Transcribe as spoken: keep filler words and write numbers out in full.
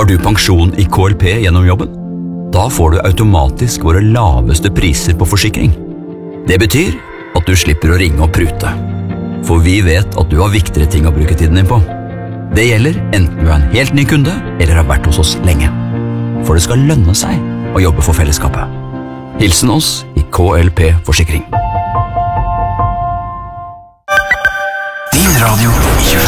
Har du pensjon i K L P gjennom jobben? Da får du automatisk våre laveste priser på forsikring. Det betyr at du slipper å ringe og prute. For vi vet at du har viktigere ting å bruke tiden din på. Det gjelder enten du er en helt ny kunde eller har vært hos oss lenge. For det skal lønne seg å jobbe for fellesskapet. Hilsen oss i K L P Forsikring. Din radio